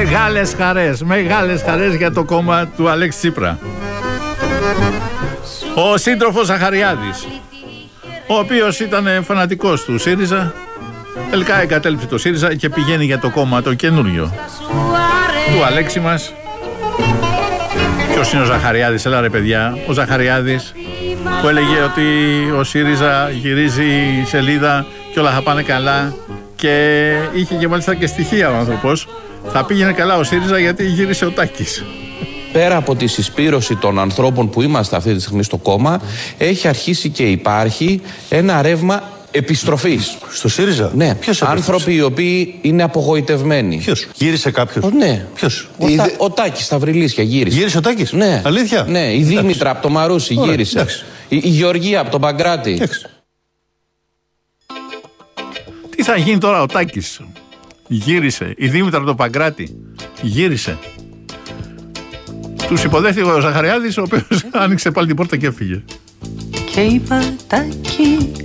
Μεγάλες χαρές για το κόμμα του Αλέξη Τσίπρα. Ο σύντροφος Ζαχαριάδης, ο οποίος ήταν φανατικός του ΣΥΡΙΖΑ, τελικά εγκατέλειψε το ΣΥΡΙΖΑ και πηγαίνει για το κόμμα το καινούριο του Αλέξη μας. Ποιος είναι ο Ζαχαριάδης? Έλα ρε παιδιά, ο Ζαχαριάδης που έλεγε ότι ο ΣΥΡΙΖΑ γυρίζει σελίδα και όλα θα πάνε καλά, και είχε και μάλιστα και στοιχεία ο άνθρωπος. Θα πήγαινε καλά ο ΣΥΡΙΖΑ γιατί γύρισε ο Τάκης. Πέρα από τη συσπήρωση των ανθρώπων που είμαστε αυτή τη στιγμή στο κόμμα, έχει αρχίσει και υπάρχει ένα ρεύμα επιστροφής. Στο ΣΥΡΙΖΑ? Ναι. Ποιος άνθρωποι οι οποίοι είναι απογοητευμένοι. Ποιος? Γύρισε κάποιος? Ναι. Ποιος? Ο Τάκης στα Βρυλίσια γύρισε. Γύρισε ο Τάκης? Ναι. Αλήθεια? Ναι. Η Δήμητρα από το Μαρούσι γύρισε. Εντάξει. Η Γεωργία από τον Παγκράτη. Εντάξει. Τι θα γίνει τώρα? Ο Τάκης γύρισε, η Δήμητρα από τον Παγκράτη γύρισε. Τους υποδέχθηκε ο Ζαχαριάδης, ο οποίος άνοιξε πάλι την πόρτα και έφυγε. Και είπα Τάκη,